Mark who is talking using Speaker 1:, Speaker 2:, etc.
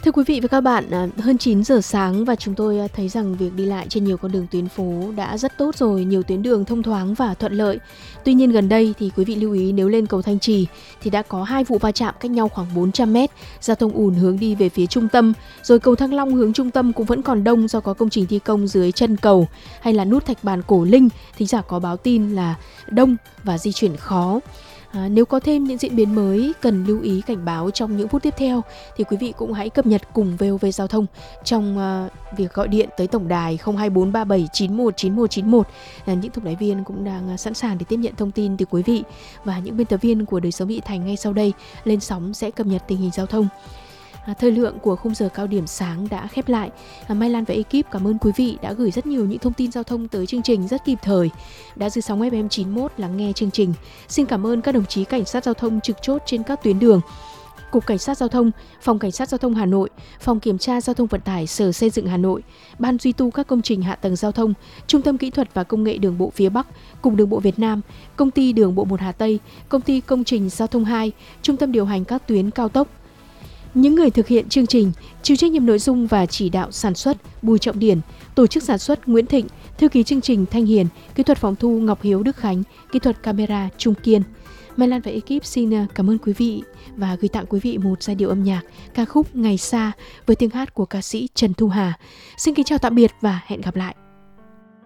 Speaker 1: Thưa quý vị và các bạn, hơn 9 giờ sáng và chúng tôi thấy rằng việc đi lại trên nhiều con đường tuyến phố đã rất tốt rồi, nhiều tuyến đường thông thoáng và thuận lợi. Tuy nhiên gần đây thì quý vị lưu ý nếu lên cầu Thanh Trì thì đã có 2 vụ va chạm cách nhau khoảng 400 mét, giao thông ùn hướng đi về phía trung tâm, rồi cầu Thăng Long hướng trung tâm cũng vẫn còn đông do có công trình thi công dưới chân cầu, hay là nút Thạch Bàn Cổ Linh, thính giả có báo tin là đông và di chuyển khó. Nếu có thêm những diễn biến mới cần lưu ý cảnh báo trong những phút tiếp theo thì quý vị cũng hãy cập nhật cùng VOV Giao thông trong việc gọi điện tới tổng đài 02437 91 91 91. Những tổng đài viên cũng đang sẵn sàng để tiếp nhận thông tin từ quý vị, và những biên tập viên của Đời Sống Thị Thành ngay sau đây lên sóng sẽ cập nhật tình hình giao thông. Thời lượng của khung giờ cao điểm sáng đã khép lại. Mai Lan và ekip cảm ơn quý vị đã gửi rất nhiều những thông tin giao thông tới chương trình rất kịp thời, đã giữ sóng FM 91 lắng nghe chương trình. Xin cảm ơn các đồng chí cảnh sát giao thông trực chốt trên các tuyến đường: Cục Cảnh sát Giao thông, Phòng Cảnh sát Giao thông Hà Nội, Phòng Kiểm tra Giao thông Vận tải Sở Xây dựng Hà Nội, Ban duy tu các công trình hạ tầng giao thông, Trung tâm Kỹ thuật và Công nghệ Đường bộ phía Bắc, Cục Đường bộ Việt Nam, Công ty Đường bộ 1 Hà Tây, Công ty Công trình Giao thông 2, Trung tâm điều hành các tuyến cao tốc. Những người thực hiện chương trình: chịu trách nhiệm nội dung và chỉ đạo sản xuất Bùi Trọng Điển, tổ chức sản xuất Nguyễn Thịnh, thư ký chương trình Thanh Hiền, kỹ thuật phòng thu Ngọc Hiếu Đức Khánh, kỹ thuật camera Trung Kiên. Mai Lan và ekip xin cảm ơn quý vị và gửi tặng quý vị một giai điệu âm nhạc, ca khúc Ngày Xa với tiếng hát của ca sĩ Trần Thu Hà. Xin kính chào tạm biệt và hẹn gặp lại.